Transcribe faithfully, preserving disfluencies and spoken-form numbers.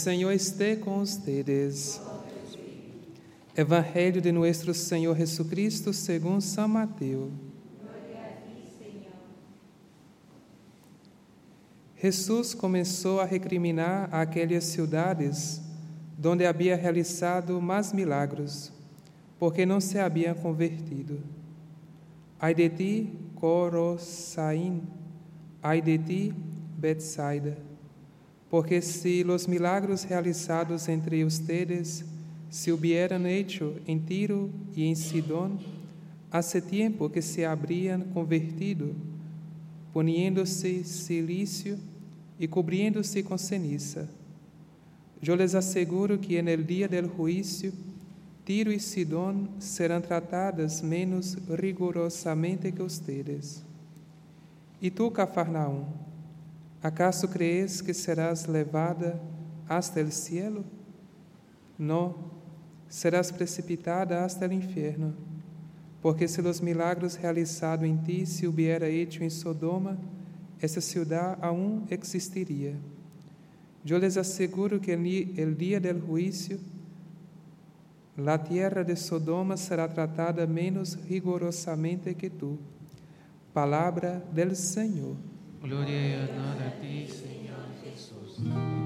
Señor esté con ustedes. Evangelio de nuestro Señor Jesucristo según San Mateo. Jesús comenzó a recriminar a aquellas ciudades donde había realizado más milagros, porque no se habían convertido. Ay de ti, Corosaín, ay de ti, Betsaida, porque si los milagros realizados entre ustedes se hubieran hecho en Tiro y en Sidón, hace tiempo que se habrían convertido, poniéndose silicio y cubriéndose con ceniza. Yo les aseguro que en el día del juicio, Tiro y Sidón serán tratadas menos rigurosamente que ustedes. ¿Y tú, Cafarnaúm, acaso crees que serás levada hasta el cielo? No, serás precipitada hasta el infierno, porque si los milagros realizados en ti se hubiera hecho en Sodoma, esa ciudad aún existiría. Yo les aseguro que el día del juicio, la tierra de Sodoma será tratada menos rigorosamente que tú. Palabra del Señor. Gloria y honor a ti, Señor Jesús.